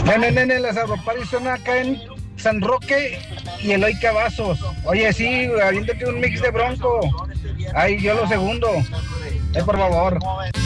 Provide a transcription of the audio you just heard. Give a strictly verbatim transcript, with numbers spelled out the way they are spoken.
Nene, nene, las agroparis son acá en San Roque y Eloy Cavazos. Oye, sí, aviéntate un mix de Bronco. Ay, yo lo segundo. Ay, por favor.